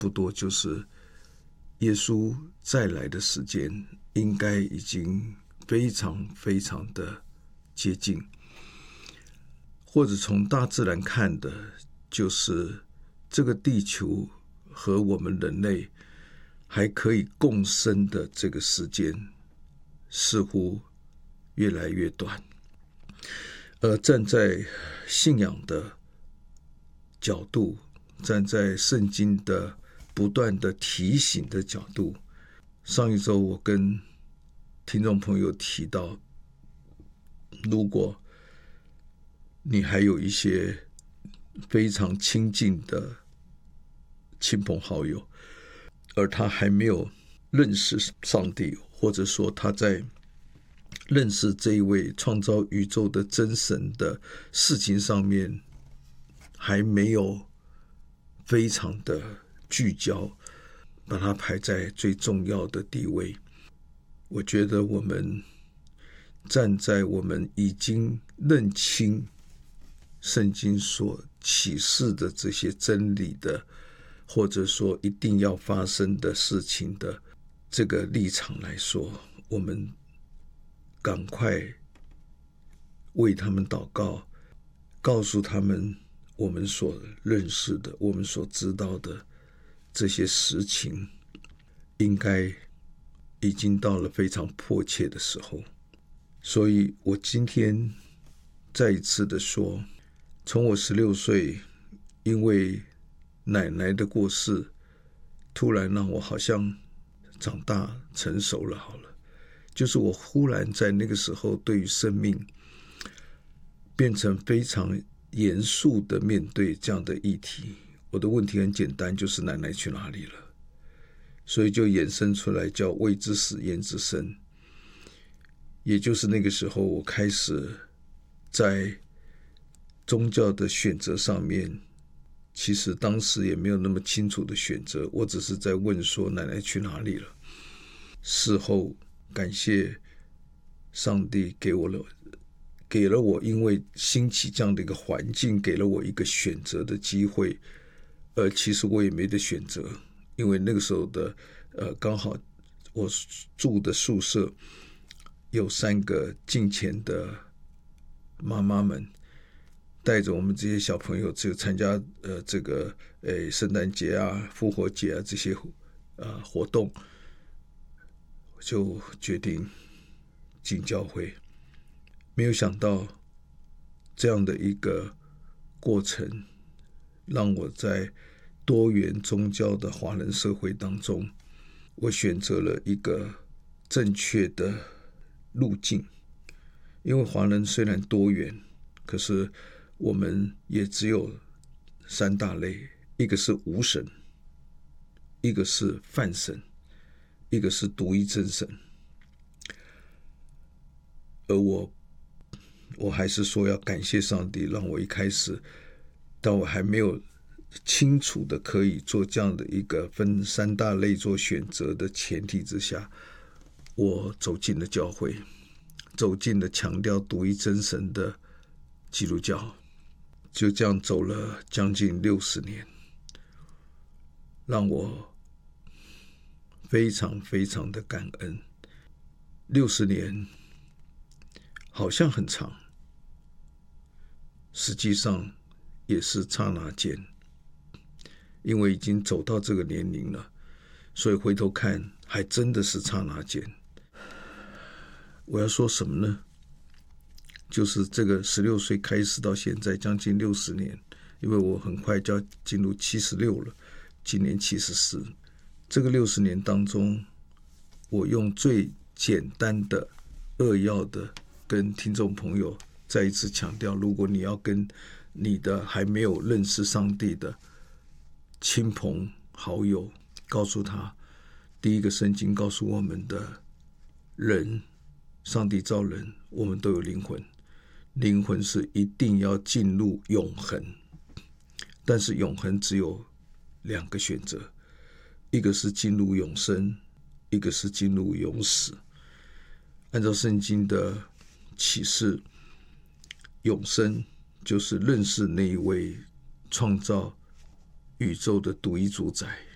不多，就是耶稣再来的时间应该已经非常非常的接近，或者从大自然看的，就是这个地球和我们人类还可以共生的这个时间似乎越来越短。而站在信仰的角度，站在圣经的不断的提醒的角度，上一周我跟听众朋友提到，如果你还有一些非常亲近的亲朋好友，而他还没有认识上帝，或者说他在认识这一位创造宇宙的真神的事情上面还没有非常的聚焦，把它排在最重要的地位。我觉得我们站在我们已经认清圣经所启示的这些真理的，或者说一定要发生的事情的这个立场来说，我们赶快为他们祷告，告诉他们我们所认识的，我们所知道的这些实情，应该已经到了非常迫切的时候。所以我今天再一次的说，从我16岁因为奶奶的过世，突然让我好像长大成熟了好了，就是我忽然在那个时候对于生命变成非常严肃的面对这样的议题。我的问题很简单，就是奶奶去哪里了？所以就衍生出来叫未之死焉之生。也就是那个时候，我开始在宗教的选择上面，其实当时也没有那么清楚的选择，我只是在问说奶奶去哪里了。事后感谢上帝给了我，因为兴起这样的一个环境，给了我一个选择的机会。其实我也没得选择，因为那个时候的刚好我住的宿舍有3个敬虔的妈妈们，带着我们这些小朋友就参加这个圣诞节啊、复活节啊这些活动，就决定进教会。没有想到这样的一个过程，让我在多元宗教的华人社会当中，我选择了一个正确的路径。因为华人虽然多元，可是我们也只有3大类，一个是无神，一个是泛神，一个是独一真神。而我还是说要感谢上帝，让我一开始，当我还没有清楚的可以做这样的一个分3大类做选择的前提之下，我走进了教会，走进了强调独一真神的基督教，就这样走了将近60年，让我非常非常的感恩。60年好像很长，实际上也是刹那间，因为已经走到这个年龄了，所以回头看还真的是刹那间。我要说什么呢？就是这个16岁开始到现在将近60年，因为我很快就要进入76了，今年74。这个60年当中，我用最简单的扼要的跟听众朋友再一次强调，如果你要跟你的还没有认识上帝的亲朋好友告诉他，第一个圣经告诉我们的人，上帝造人，我们都有灵魂，灵魂是一定要进入永恒，但是永恒只有2个选择，一个是进入永生，一个是进入永死。按照圣经的启示，永生就是认识那一位创造宇宙的独一主宰